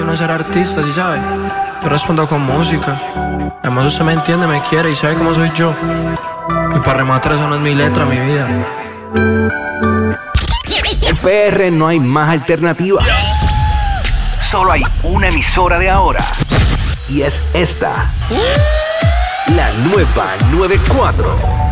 no ser artista, ¿sí sabe? Yo respondo con música. Además usted me entiende, me quiere y sabe cómo soy yo. Y para rematar, eso no es mi letra, mi vida. En PR no hay más alternativa. Solo hay una emisora de ahora. Y es esta. La nueva 94.